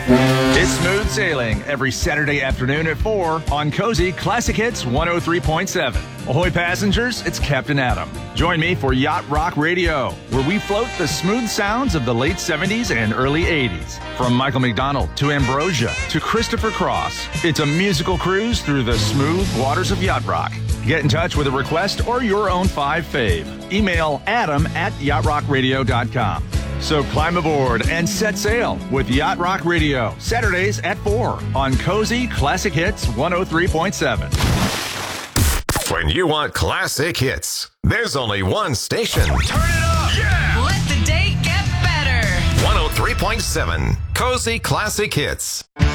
It's Smooth Sailing every Saturday afternoon at 4 on Cozy Classic Hits 103.7. Ahoy passengers, it's Captain Adam. Join me for Yacht Rock Radio, where we float the smooth sounds of the late 70s and early 80s. From Michael McDonald to Ambrosia to Christopher Cross, it's a musical cruise through the smooth waters of Yacht Rock. Get in touch with a request or your own 5 fave. Email adam@yachtrockradio.com. So climb aboard and set sail with Yacht Rock Radio, Saturdays at 4 on Cozy Classic Hits 103.7. When you want classic hits, there's only one station. Turn it up! Yeah! Let the day get better. 103.7 Cozy Classic Hits.